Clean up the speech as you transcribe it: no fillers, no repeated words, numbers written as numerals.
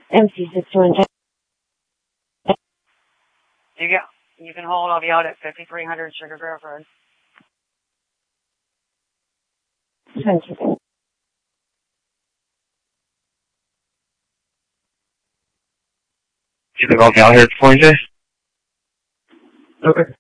MC621. You can hold. I'll be out at 5300 Sugar Grove Road. Thank you. You can call me out here at 4J? Okay.